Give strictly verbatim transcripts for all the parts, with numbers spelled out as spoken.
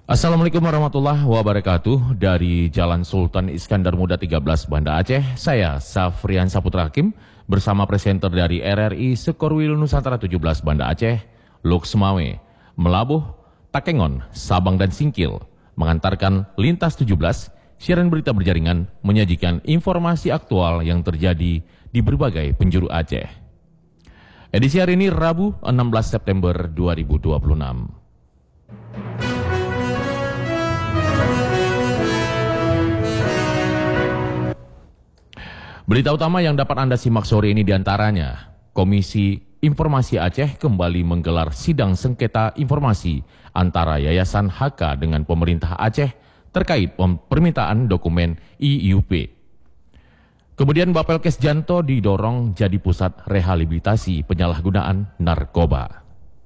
Assalamualaikum warahmatullahi wabarakatuh. Dari Jalan Sultan Iskandar Muda tiga belas Banda Aceh, saya Safrian Saputra Hakim bersama presenter dari R R I Sekorwil Nusantara tujuh belas Banda Aceh, Luxmawe, Melabuh, Takengon, Sabang dan Singkil mengantarkan Lintas tujuh belas, siaran berita berjaringan menyajikan informasi aktual yang terjadi di berbagai penjuru Aceh. Edisi hari ini Rabu enam belas September dua ribu dua puluh enam. Berita utama yang dapat Anda simak sore ini diantaranya, Komisi Informasi Aceh kembali menggelar sidang sengketa informasi antara Yayasan H K dengan pemerintah Aceh terkait permintaan dokumen I U P. Kemudian Bapelkes Janto didorong jadi pusat rehabilitasi penyalahgunaan narkoba.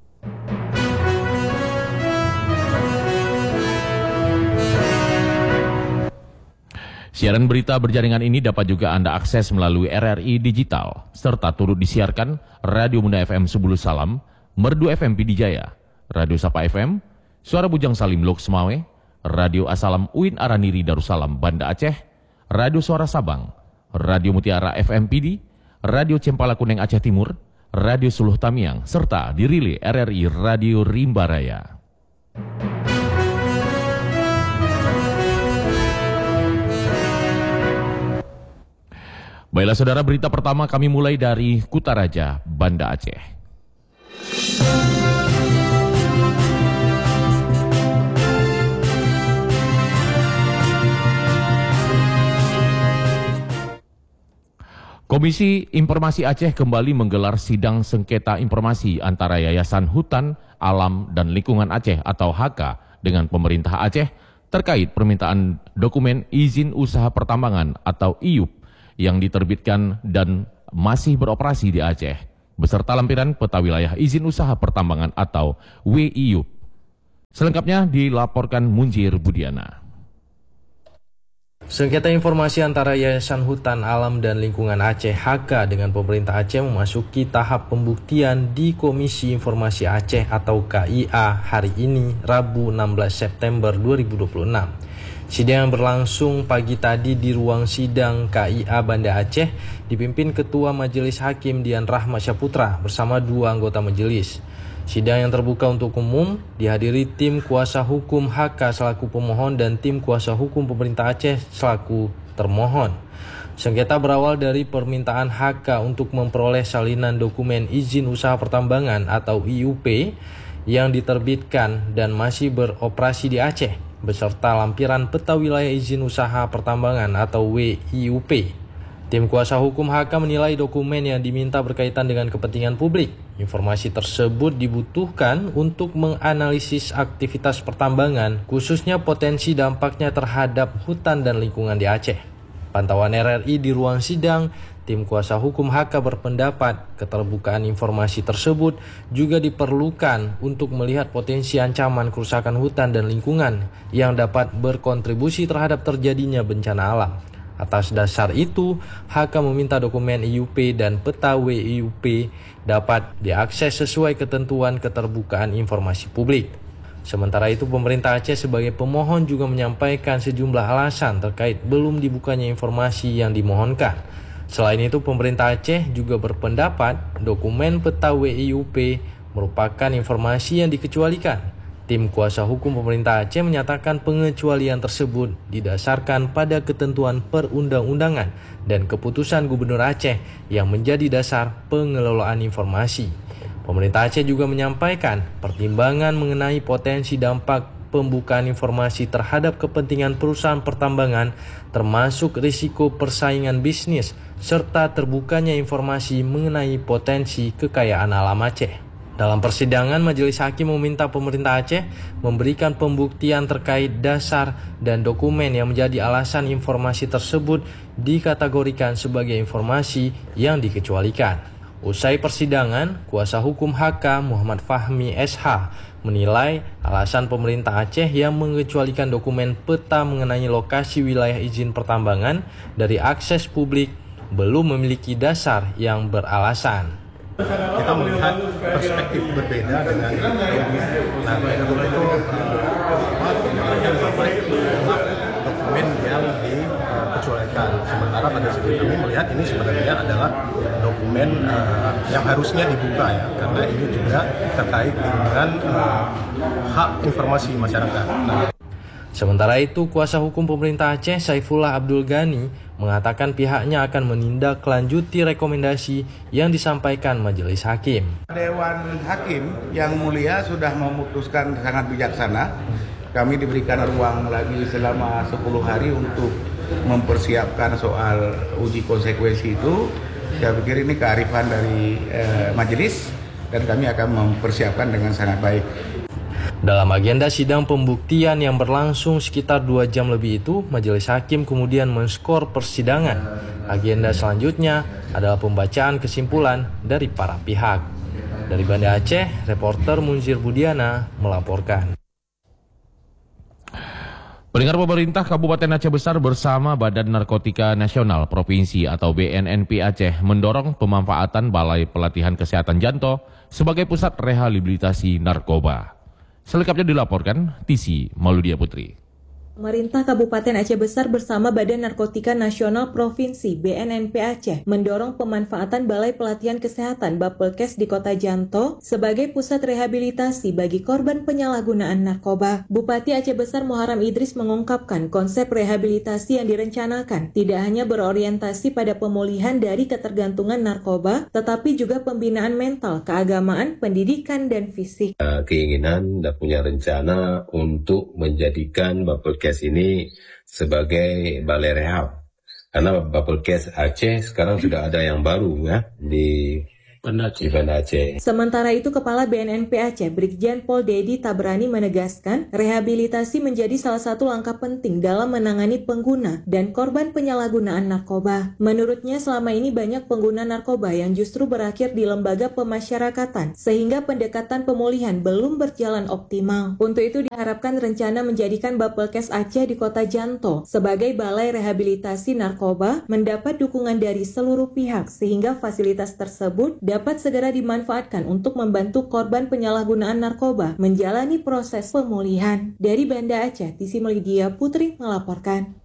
Siaran berita berjaringan ini dapat juga Anda akses melalui R R I Digital, serta turut disiarkan Radio Bunda F M Sebulu Salam, Merdu F M Pidijaya, Radio Sapa F M, Suara Bujang Salim Luxmawe, Radio Asalam U I N Araniri Darussalam Banda Aceh, Radio Suara Sabang, Radio Mutiara F M P D, Radio Cempala Kuneng Aceh Timur, Radio Suluh Tamiang, serta dirilai R R I Radio Rimba Raya. Baiklah saudara, berita pertama kami mulai dari Kutaraja, Banda Aceh. Komisi Informasi Aceh kembali menggelar sidang sengketa informasi antara Yayasan Hutan, Alam, dan Lingkungan Aceh atau H K dengan pemerintah Aceh terkait permintaan dokumen izin usaha pertambangan atau I U P yang diterbitkan dan masih beroperasi di Aceh, beserta lampiran peta wilayah izin usaha pertambangan atau W I U P. Selengkapnya dilaporkan Munjir Budiana. Sengketa informasi antara Yayasan Hutan, Alam, dan Lingkungan Aceh H K dengan pemerintah Aceh memasuki tahap pembuktian di Komisi Informasi Aceh atau K I A hari ini, Rabu enam belas September dua ribu dua puluh enam. Sidang yang berlangsung pagi tadi di ruang sidang K I A Banda Aceh dipimpin Ketua Majelis Hakim Dian Rahmat Syaputra bersama dua anggota majelis. Sidang yang terbuka untuk umum dihadiri tim kuasa hukum H K selaku pemohon dan tim kuasa hukum pemerintah Aceh selaku termohon. Sengketa berawal dari permintaan H K untuk memperoleh salinan dokumen izin usaha pertambangan atau I U P yang diterbitkan dan masih beroperasi di Aceh, beserta lampiran peta wilayah izin usaha pertambangan atau W I U P. Tim kuasa hukum H K menilai dokumen yang diminta berkaitan dengan kepentingan publik. Informasi tersebut dibutuhkan untuk menganalisis aktivitas pertambangan, khususnya potensi dampaknya terhadap hutan dan lingkungan di Aceh. Pantauan R R I di ruang sidang, tim kuasa hukum H K berpendapat keterbukaan informasi tersebut juga diperlukan untuk melihat potensi ancaman kerusakan hutan dan lingkungan yang dapat berkontribusi terhadap terjadinya bencana alam. Atas dasar itu, H K meminta dokumen I U P dan peta W I U P dapat diakses sesuai ketentuan keterbukaan informasi publik. Sementara itu, pemerintah Aceh sebagai pemohon juga menyampaikan sejumlah alasan terkait belum dibukanya informasi yang dimohonkan. Selain itu, pemerintah Aceh juga berpendapat dokumen peta W I U P merupakan informasi yang dikecualikan. Tim kuasa hukum pemerintah Aceh menyatakan pengecualian tersebut didasarkan pada ketentuan perundang-undangan dan keputusan Gubernur Aceh yang menjadi dasar pengelolaan informasi. Pemerintah Aceh juga menyampaikan pertimbangan mengenai potensi dampak pembukaan informasi terhadap kepentingan perusahaan pertambangan, termasuk risiko persaingan bisnis, serta terbukanya informasi mengenai potensi kekayaan alam Aceh. Dalam persidangan, Majelis Hakim meminta pemerintah Aceh memberikan pembuktian terkait dasar dan dokumen yang menjadi alasan informasi tersebut dikategorikan sebagai informasi yang dikecualikan. Usai persidangan, kuasa hukum H K Muhammad Fahmi S H menilai alasan pemerintah Aceh yang mengecualikan dokumen peta mengenai lokasi wilayah izin pertambangan dari akses publik belum memiliki dasar yang beralasan. Kita melihat perspektif berbeda dengan nah, itu dokumen yang dikecualikan. Sementara pada sisi kami melihat ini sebenarnya adalah dokumen uh, yang harusnya dibuka ya, karena ini juga terkait dengan uh, hak informasi masyarakat. Nah, Sementara itu, kuasa hukum pemerintah Aceh Saifullah Abdul Ghani mengatakan pihaknya akan menindaklanjuti rekomendasi yang disampaikan majelis hakim. Dewan Hakim yang mulia sudah memutuskan sangat bijaksana. Kami diberikan ruang lagi selama sepuluh hari untuk mempersiapkan soal uji konsekuensi itu. Saya pikir ini kearifan dari eh, majelis dan kami akan mempersiapkan dengan sangat baik. Dalam agenda sidang pembuktian yang berlangsung sekitar dua jam lebih itu, majelis hakim kemudian men-skor persidangan. Agenda selanjutnya adalah pembacaan kesimpulan dari para pihak. Dari Banda Aceh, reporter Munzir Budiana melaporkan. Pendengar, pemerintah Kabupaten Aceh Besar bersama Badan Narkotika Nasional Provinsi atau B N N P Aceh mendorong pemanfaatan Balai Pelatihan Kesehatan Janto sebagai pusat rehabilitasi narkoba. Selengkapnya dilaporkan Tisi Maludia Putri. Pemerintah Kabupaten Aceh Besar bersama Badan Narkotika Nasional Provinsi B N N P Aceh mendorong pemanfaatan Balai Pelatihan Kesehatan Bapelkes di Kota Janto sebagai pusat rehabilitasi bagi korban penyalahgunaan narkoba. Bupati Aceh Besar Muharram Idris mengungkapkan konsep rehabilitasi yang direncanakan tidak hanya berorientasi pada pemulihan dari ketergantungan narkoba, tetapi juga pembinaan mental, keagamaan, pendidikan, dan fisik. Keinginan dan punya rencana untuk menjadikan Bapelkes ini sebagai balai rehab, karena Bapelkes Aceh sekarang sudah ada yang baru ya di Banda Aceh. Banda Aceh. Sementara itu, Kepala B N N P Aceh Brigjen Pol Dedi Tabrani menegaskan rehabilitasi menjadi salah satu langkah penting dalam menangani pengguna dan korban penyalahgunaan narkoba. Menurutnya, selama ini banyak pengguna narkoba yang justru berakhir di lembaga pemasyarakatan sehingga pendekatan pemulihan belum berjalan optimal. Untuk itu diharapkan rencana menjadikan Bapelkes Aceh di Kota Janto sebagai balai rehabilitasi narkoba mendapat dukungan dari seluruh pihak sehingga fasilitas tersebut dapat segera dimanfaatkan untuk membantu korban penyalahgunaan narkoba menjalani proses pemulihan. Dari Banda Aceh, Tisi Maludia Putri melaporkan.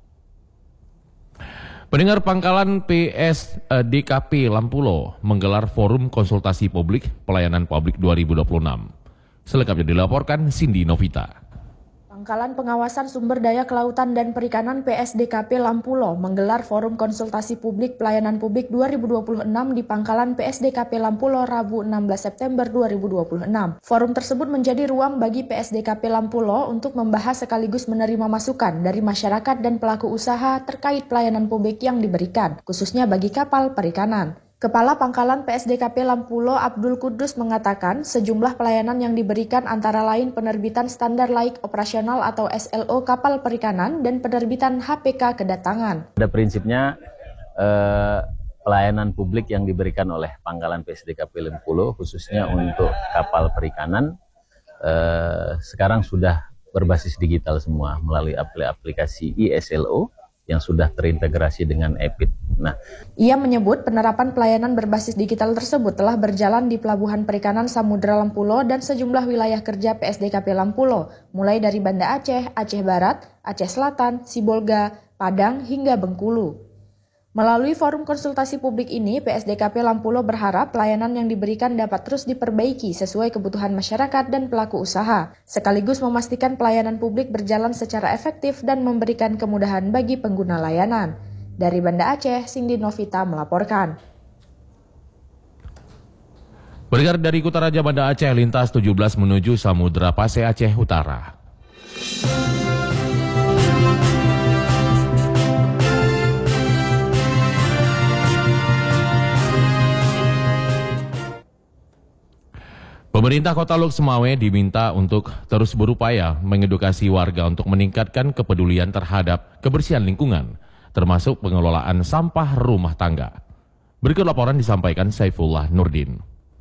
Pendengar, Pangkalan P S D K P Lampulo menggelar Forum Konsultasi Publik Pelayanan Publik dua ribu dua puluh enam. Selengkapnya dilaporkan Cindy Novita. Pangkalan Pengawasan Sumber Daya Kelautan dan Perikanan P S D K P Lampulo menggelar Forum Konsultasi Publik Pelayanan Publik dua ribu dua puluh enam di Pangkalan P S D K P Lampulo Rabu enam belas September dua ribu dua puluh enam. Forum tersebut menjadi ruang bagi P S D K P Lampulo untuk membahas sekaligus menerima masukan dari masyarakat dan pelaku usaha terkait pelayanan publik yang diberikan, khususnya bagi kapal perikanan. Kepala Pangkalan P S D K P Lampulo Abdul Kudus mengatakan sejumlah pelayanan yang diberikan antara lain penerbitan standar laik operasional atau S L O kapal perikanan dan penerbitan H P K kedatangan. Pada prinsipnya eh, pelayanan publik yang diberikan oleh Pangkalan P S D K P Lampulo khususnya untuk kapal perikanan eh, sekarang sudah berbasis digital semua melalui aplikasi I S L O yang sudah terintegrasi dengan E P I T. Nah, ia menyebut penerapan pelayanan berbasis digital tersebut telah berjalan di Pelabuhan Perikanan Samudra Lampulo dan sejumlah wilayah kerja P S D K P Lampulo, mulai dari Banda Aceh, Aceh Barat, Aceh Selatan, Sibolga, Padang, hingga Bengkulu. Melalui forum konsultasi publik ini, P S D K P Lampulo berharap pelayanan yang diberikan dapat terus diperbaiki sesuai kebutuhan masyarakat dan pelaku usaha, sekaligus memastikan pelayanan publik berjalan secara efektif dan memberikan kemudahan bagi pengguna layanan. Dari Banda Aceh, Cindy Novita melaporkan. Bergerak dari Kutaraja Banda Aceh, lintas tujuh belas menuju Samudra Pasai Aceh Utara. Pemerintah Kota Luk Semawe diminta untuk terus berupaya mengedukasi warga untuk meningkatkan kepedulian terhadap kebersihan lingkungan, termasuk pengelolaan sampah rumah tangga. Berikut laporan disampaikan Saifullah Nurdin.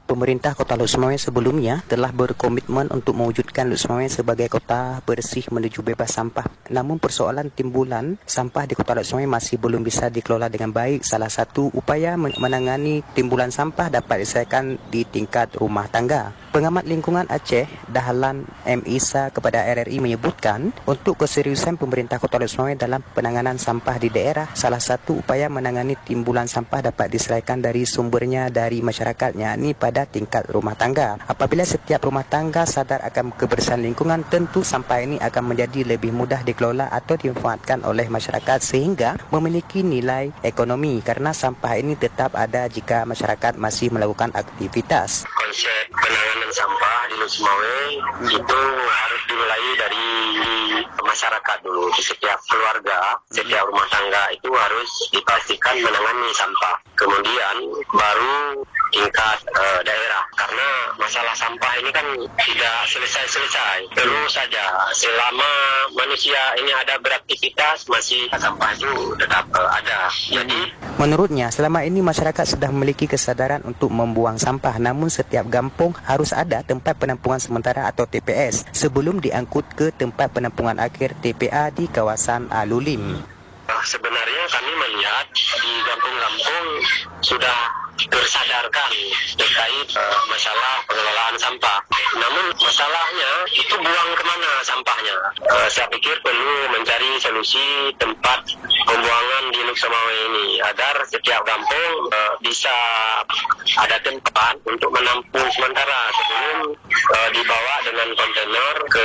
Pemerintah Kota Lok Sumawe sebelumnya telah berkomitmen untuk mewujudkan Lok Sumawe sebagai kota bersih menuju bebas sampah. Namun persoalan timbulan sampah di Kota Lok Sumawe masih belum bisa dikelola dengan baik. Salah satu upaya menangani timbulan sampah dapat diselesaikan di tingkat rumah tangga. Pengamat lingkungan Aceh, Dahlan M. Isa kepada R R I menyebutkan, untuk keseriusan pemerintah Kota Lok Sumawe dalam penanganan sampah di daerah, salah satu upaya menangani timbulan sampah dapat diselesaikan dari sumbernya dari masyarakat, yakni pada tingkat rumah tangga. Apabila setiap rumah tangga sadar akan kebersihan lingkungan, tentu sampah ini akan menjadi lebih mudah dikelola atau dimanfaatkan oleh masyarakat sehingga memiliki nilai ekonomi karena sampah ini tetap ada jika masyarakat masih melakukan aktivitas. Konsep penanganan sampah di Lok Sumawe itu harus dimulai dari masyarakat dulu. Di setiap keluarga, setiap rumah tangga itu harus dipastikan menangani sampah. Kemudian baru tingkat uh, daerah, karena masalah sampah ini kan tidak selesai-selesai, terus saja selama manusia ini ada beraktivitas masih sampah itu tetap uh, ada. Jadi menurutnya selama ini masyarakat sudah memiliki kesadaran untuk membuang sampah, namun setiap kampung harus ada tempat penampungan sementara atau T P S sebelum diangkut ke tempat penampungan akhir T P A di kawasan Alulim. Sebenarnya kami melihat di kampung-kampung sudah tersadarkan terkait uh, masalah pengelolaan sampah. Namun masalahnya itu buang kemana sampahnya. Uh, saya pikir perlu mencari solusi tempat pembuangan di Lok Sumawe ini agar setiap kampung uh, bisa ada tempat untuk menampung sementara sebelum uh, dibawa dengan kontainer ke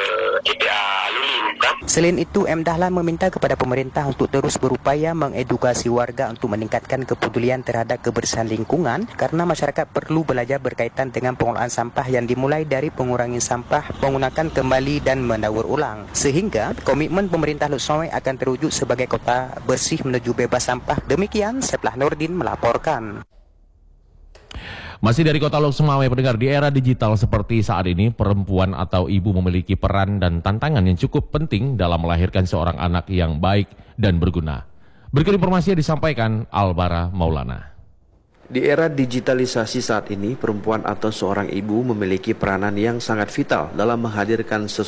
T P A Alulim. Kan? Selain itu, M. Dahlan meminta kepada pemerintah untuk terus berupaya mengedukasi warga untuk meningkatkan kepedulian terhadap kebersihan lingkungan karena masyarakat perlu belajar berkaitan dengan pengelolaan sampah yang dimulai dari pengurangi sampah, menggunakan kembali dan mendaur ulang. Sehingga komitmen pemerintah Lok Sumawe akan terwujud sebagai kota bersih menuju bebas sampah. Demikian Seplah Nurdin melaporkan. Masih dari Kota Lok Sumawe, pendengar, di era digital seperti saat ini, perempuan atau ibu memiliki peran dan tantangan yang cukup penting dalam melahirkan seorang anak yang baik dan berguna. Berikut informasi yang disampaikan Albara Maulana. Di era digitalisasi saat ini, perempuan atau seorang ibu memiliki peranan yang sangat vital dalam menghadirkan sesuatu